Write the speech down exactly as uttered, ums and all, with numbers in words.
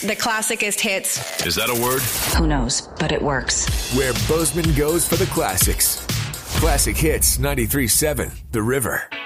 the classicest hits. Is that a word? Who knows, but it works. Where Bozeman goes for the classics. Classic Hits ninety-three point seven, The River.